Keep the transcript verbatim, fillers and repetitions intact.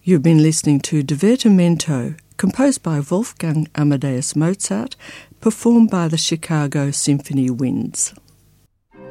You've been listening to Divertimento, composed by Wolfgang Amadeus Mozart, performed by the Chicago Symphony Winds.